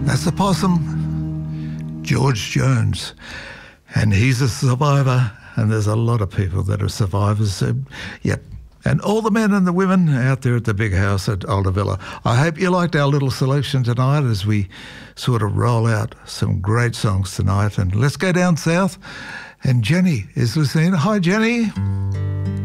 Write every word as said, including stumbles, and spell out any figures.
That's the possum, George Jones. And he's a survivor, and there's a lot of people that are survivors. So, yep. And all the men and the women out there at the big house at Alder Villa. I hope you liked our little selection tonight as we sort of roll out some great songs tonight. And let's go down south. And Jenny is listening. Hi, Jenny.